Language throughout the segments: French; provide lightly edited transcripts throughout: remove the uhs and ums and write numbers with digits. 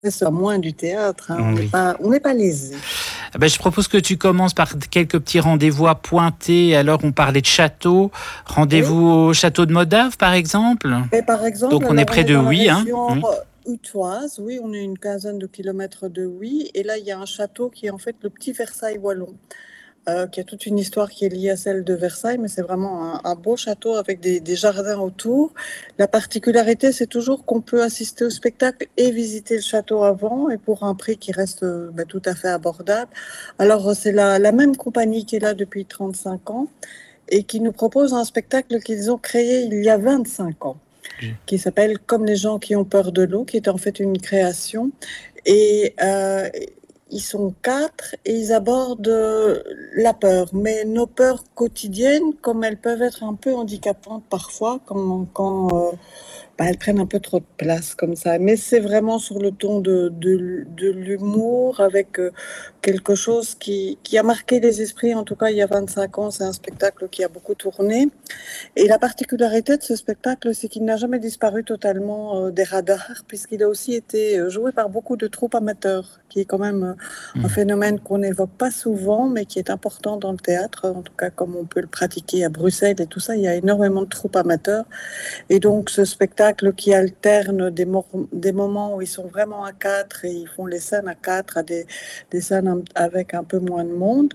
C'est moins du théâtre, hein. Oui. On n'est pas lésé. Je propose que tu commences par quelques petits rendez-vous à pointer. Alors, on parlait de château. Oui. Rendez-vous au château de Modave, par exemple. Et par exemple, Donc, on est alors on près est de dans la Huy, hein. région Oui. hutoise, oui, on est une quinzaine de kilomètres de Huy, et là il y a un château qui est en fait le petit Versailles wallon, qui a toute une histoire qui est liée à celle de Versailles, mais c'est vraiment un beau château avec des jardins autour. La particularité, c'est toujours qu'on peut assister au spectacle et visiter le château avant, et pour un prix qui reste tout à fait abordable. Alors c'est la même compagnie qui est là depuis 35 ans et qui nous propose un spectacle qu'ils ont créé il y a 25 ans, qui s'appelle Comme les gens qui ont peur de l'eau, qui est en fait une création. Et ils sont 4 et ils abordent la peur, mais nos peurs quotidiennes, comme elles peuvent être un peu handicapantes parfois, quand elles prennent un peu trop de place comme ça. Mais c'est vraiment sur le ton de l'humour, avec quelque chose qui a marqué les esprits, en tout cas il y a 25 ans. C'est un spectacle qui a beaucoup tourné. Et la particularité de ce spectacle, c'est qu'il n'a jamais disparu totalement des radars, puisqu'il a aussi été joué par beaucoup de troupes amateurs, qui est quand même un phénomène qu'on n'évoque pas souvent, mais qui est important dans le théâtre, en tout cas comme on peut le pratiquer à Bruxelles et tout ça. Il y a énormément de troupes amateurs. Et donc ce spectacle qui alterne des moments où ils sont vraiment à 4 et ils font les scènes à 4, à des scènes avec un peu moins de monde,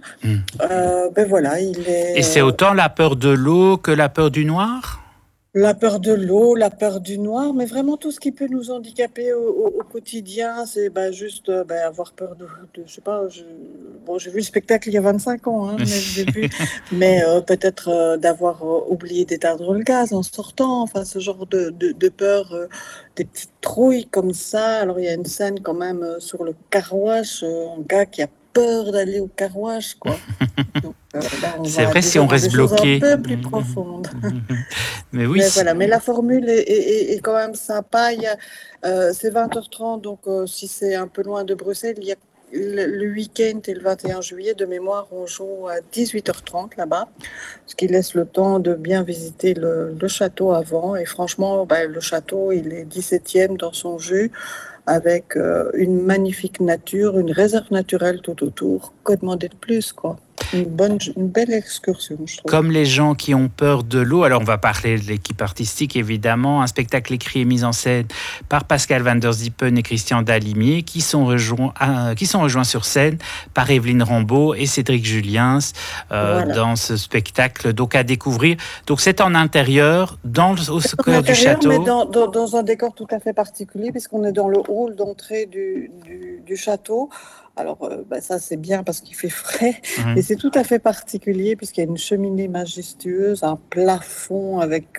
voilà, il est... Et c'est autant la peur de l'eau que la peur du noir? La peur de l'eau, la peur du noir, mais vraiment tout ce qui peut nous handicaper au quotidien, c'est juste avoir peur je sais pas, bon, j'ai vu le spectacle il y a 25 ans, hein, mais je l'ai vu, mais peut-être d'avoir oublié d'éteindre le gaz en sortant, enfin ce genre de peur, des petites trouilles comme ça. Alors il y a une scène quand même sur le car-wash, un gars qui a peur d'aller au car-wash, quoi. Donc là, on C'est va vrai si déjà on dans des reste choses un bloqué. peu plus profondes. Mais oui, Mais voilà, mais la formule est quand même sympa. C'est 20h30, donc si c'est un peu loin de Bruxelles, il y a le week-end et le 21 juillet, de mémoire, on joue à 18h30 là-bas, ce qui laisse le temps de bien visiter le château avant. Et franchement, le château, il est 17e dans son jus, avec une magnifique nature, une réserve naturelle tout autour. Que demander de plus, quoi? Une belle excursion, je trouve. comme les gens qui ont peur de l'eau. Alors, on va parler de l'équipe artistique, évidemment. Un spectacle écrit et mis en scène par Pascal Van der Zippen et Christian Dalimier, qui sont rejoints sur scène par Evelyne Rambaud et Cédric Juliens Voilà. dans ce spectacle. Donc, à découvrir. Donc, c'est en intérieur, au En cœur du intérieur, mais château. dans un décor tout à fait particulier, puisqu'on est dans le hall d'entrée du château. Alors, ça, c'est bien parce qu'il fait frais, mais Mhm. c'est tout à fait particulier, puisqu'il y a une cheminée majestueuse, un plafond avec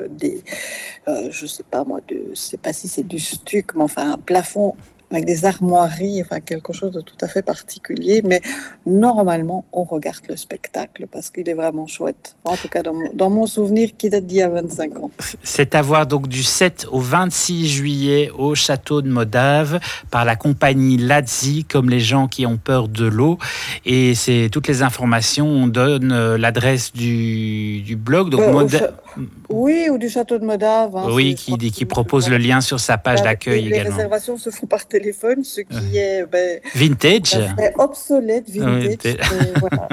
je sais pas moi, je sais pas si c'est du stuc, mais enfin, un plafond avec des armoiries, enfin quelque chose de tout à fait particulier. Mais normalement, on regarde le spectacle parce qu'il est vraiment chouette. En tout cas, dans mon souvenir qui date d'il y a 25 ans. C'est à voir donc du 7 au 26 juillet au château de Modave par la compagnie Lazzi, comme les gens qui ont peur de l'eau. Et c'est toutes les informations. On donne l'adresse du blog. Donc Euh, au cha- oui, ou du château de Modave, hein, oui, je crois que qui c'est propose le lien sur sa page et d'accueil les également. réservations se font par téléphone, ce qui est tout Vintage. à fait obsolète, Oui, vintage. Mais voilà.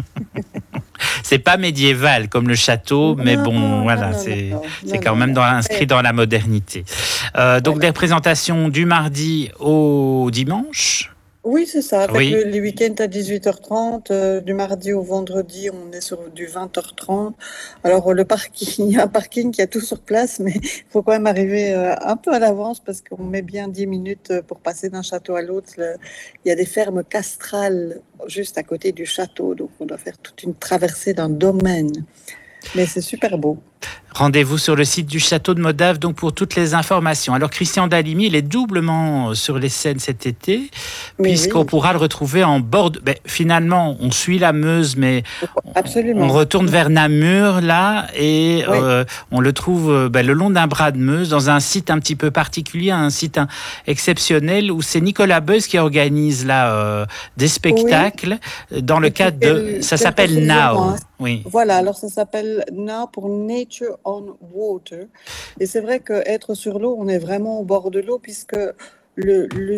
c'est pas médiéval comme le château, mais Non, bon, non, voilà, non, non, c'est non, quand non, même non. inscrit dans la modernité. Donc Voilà. des représentations du mardi au dimanche. Oui, c'est ça. Avec Oui. les week-ends à 18h30, du mardi au vendredi, on est sur du 20h30. Alors, le parking, il y a un parking qui a tout sur place, mais il faut quand même arriver un peu à l'avance parce qu'on met bien 10 minutes pour passer d'un château à l'autre. Il y a des fermes castrales juste à côté du château, donc on doit faire toute une traversée d'un domaine. Mais c'est super beau. Rendez-vous sur le site du château de Modave donc pour toutes les informations. Alors Christian Dalimi, il est doublement sur les scènes cet été, Mais puisqu'on oui, pourra le retrouver en bord. Finalement, on suit la Meuse, mais on absolument. retourne vers Namur là et Oui, on le trouve le long d'un bras de Meuse dans un site un petit peu particulier, un site exceptionnel où c'est Nicolas Beuz qui organise là des oui. spectacles dans le Depuis cadre de. Ça quelques s'appelle saisons, Now. hein. Oui. Voilà, alors ça s'appelle NA pour Nature on Water. Et c'est vrai qu'être sur l'eau, on est vraiment au bord de l'eau, puisque le